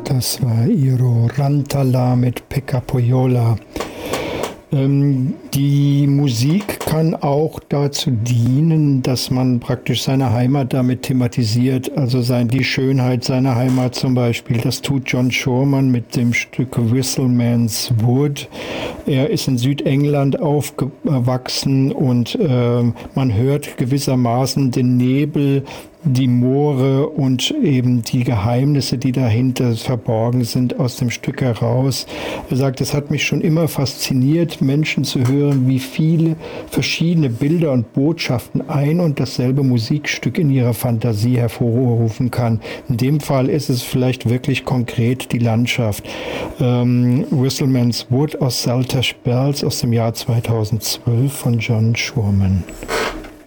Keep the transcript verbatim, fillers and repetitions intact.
Das war Iro Rantala mit Pekka Pohjola. Ähm, die Musik kann auch dazu dienen, dass man praktisch seine Heimat damit thematisiert, also sein, die Schönheit seiner Heimat zum Beispiel. Das tut John Shorman mit dem Stück Whistleman's Wood. Er ist in Südengland aufgewachsen und äh, man hört gewissermaßen den Nebel, die Moore und eben die Geheimnisse, die dahinter verborgen sind, aus dem Stück heraus. Er sagt, es hat mich schon immer fasziniert, Menschen zu hören, wie viele verschiedene Bilder und Botschaften ein und dasselbe Musikstück in ihrer Fantasie hervorrufen kann. In dem Fall ist es vielleicht wirklich konkret die Landschaft. Ähm, Whistleman's Wood aus Saltash Bells aus dem Jahr zweitausendzwölf von John Shorman.